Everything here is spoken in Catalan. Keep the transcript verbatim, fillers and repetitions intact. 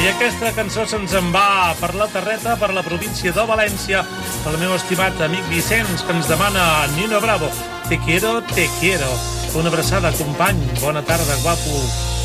aquesta cançó se'ns en va per la Terreta, per la província de València, pel meu estimat amic Vicenç, que ens demana Nino Bravo. Te quiero, te quiero. Una abraçada, company. Bona tarda, guapo.